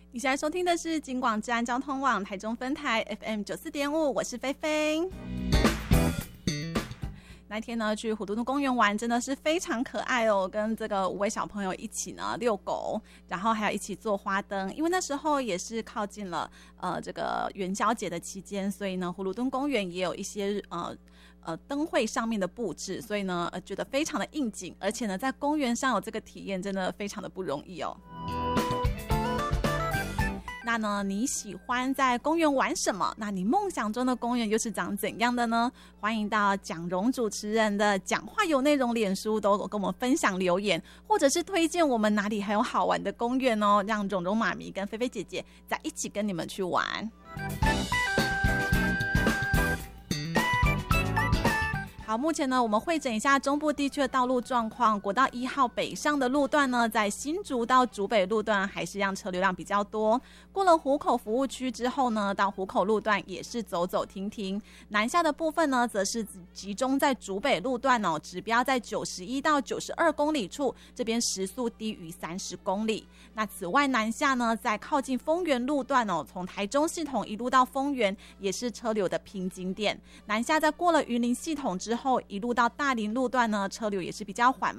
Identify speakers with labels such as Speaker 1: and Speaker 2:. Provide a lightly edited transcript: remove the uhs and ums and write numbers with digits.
Speaker 1: 你现在收听的是金广治安交通网台中分台 FM 94.5，我是菲菲。那天呢，去虎嘟嘟公园玩，真的是非常可爱哦！跟这个5位小朋友一起呢遛狗，然后还有一起做花灯。因为那时候也是靠近了这个元宵节的期间，所以呢，虎嘟嘟公园也有一些灯会上面的布置，所以呢，觉得非常的应景，而且呢，在公园上有这个体验，真的非常的不容易哦。那呢，你喜欢在公园玩什么？那你梦想中的公园又是长怎样的呢？欢迎到蒋蓉主持人的讲话有内容脸书都跟我们分享留言，或者是推荐我们哪里还有好玩的公园哦，让蓉蓉妈咪跟菲菲姐姐在一起跟你们去玩。好，目前呢，我们会诊一下中部地区的道路状况。国道1号北上的路段呢，在新竹到竹北路段还是让车流量比较多。过了湖口服务区之后呢，到湖口路段也是走走停停。南下的部分呢，则是集中在竹北路段哦，指标在91到92公里处，这边时速低于30公里。那此外南下呢，在靠近丰原路段哦，从台中系统一路到丰原，也是车流的瓶颈点。南下在过了云林系统之后，一路到大林路段呢，车流也是比较缓